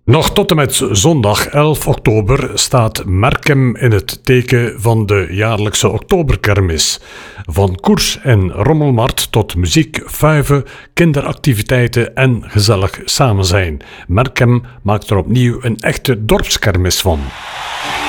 Nog tot en met zondag 11 oktober staat Merkem in het teken van de jaarlijkse oktoberkermis. Van koers en rommelmarkt tot muziek, fuiven, kinderactiviteiten en gezellig samen zijn. Merkem maakt er opnieuw een echte dorpskermis van.